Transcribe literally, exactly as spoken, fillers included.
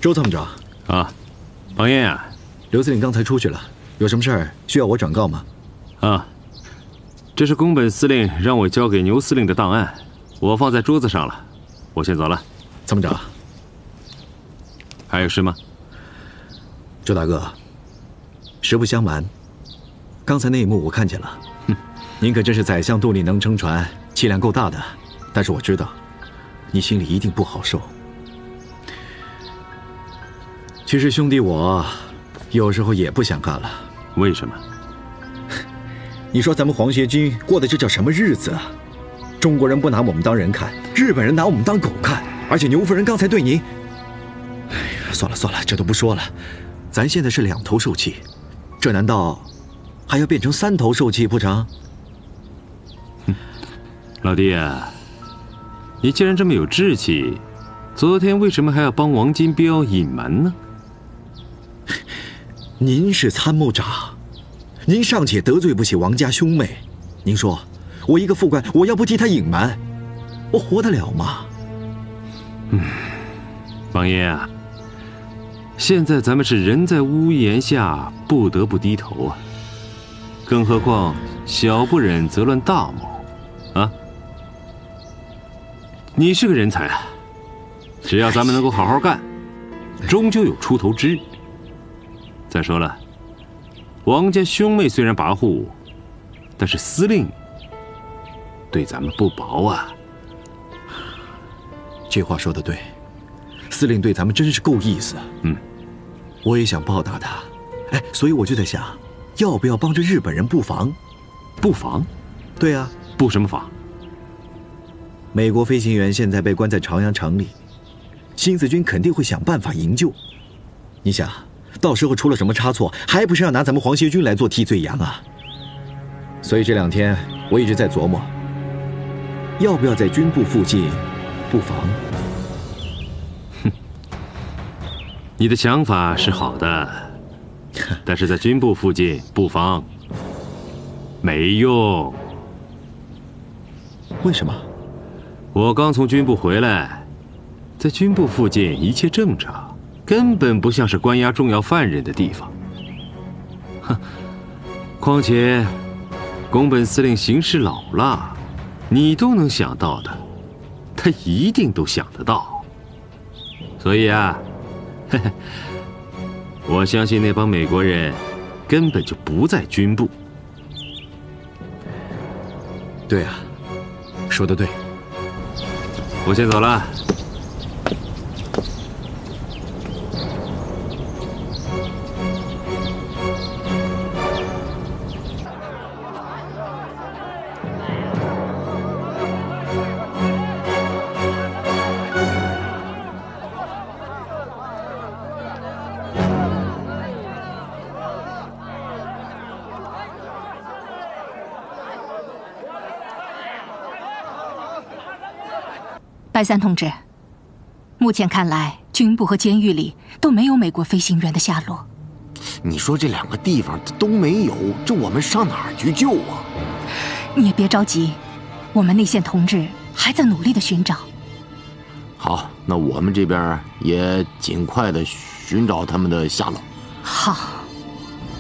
周参谋长。 啊，王爷啊， 刘司令刚才出去了，有什么事儿需要我转告吗？ 啊，这是宫本司令让我交给牛司令的档案，我放在桌子上了，我先走了。 参谋长， 还有事吗？ 周大哥，实不相瞒，刚才那一幕我看见了。哼，您可真是宰相肚里能撑船，气量够大的。但是我知道，你心里一定不好受。其实兄弟我，有时候也不想干了。 为什么？ 你说咱们皇协军过的这叫什么日子啊？中国人不拿我们当人看，日本人拿我们当狗看，而且牛夫人刚才对您……哎呀，算了算了，这都不说了。咱现在是两头受气，这难道还要变成三头受气不成？ 哼，老弟啊，你既然这么有志气，昨天为什么还要帮王金彪隐瞒呢？ 您是参谋长，您尚且得罪不起王家兄妹，您说我一个副官，我要不替他隐瞒，我活得了吗？ 嗯，王爷啊，现在咱们是人在屋檐下，不得不低头啊，更何况小不忍则乱大谋啊！你是个人才啊，只要咱们能够好好干，终究有出头之日。再说了，王家兄妹虽然跋扈，但是司令对咱们不薄啊。 这话说得对，司令对咱们真是够意思。 嗯， 我也想报答他，哎，所以我就在想，要不要帮着日本人布防？ 布防？ 对啊， 布什么防？ 美国飞行员现在被关在朝阳城里，新四军肯定会想办法营救。你想，到时候出了什么差错，还不是要拿咱们皇协军来做替罪羊啊？所以这两天我一直在琢磨，要不要在军部附近布防。 哼，你的想法是好的，但是在军部附近布防没用。 为什么？ 我刚从军部回来，在军部附近一切正常，根本不像是关押重要犯人的地方。哼，况且宫本司令行事老辣，你都能想到的，他一定都想得到。所以啊，嘿嘿，我相信那帮美国人根本就不在军部。 对啊，说得对。 我先走了。 白三同志，目前看来，军部和监狱里都没有美国飞行员的下落。 你说这两个地方都没有，这我们上哪儿去救啊？ 你也别着急，我们内线同志还在努力的寻找。 好，那我们这边也尽快的寻找他们的下落。 好。